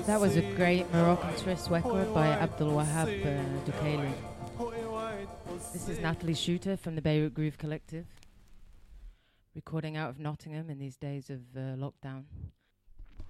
That was a great Moroccan twist record by Abdul Wahab Dukaili. This is Natalie Shooter from the Beirut Groove Collective, recording out of Nottingham in these days of lockdown.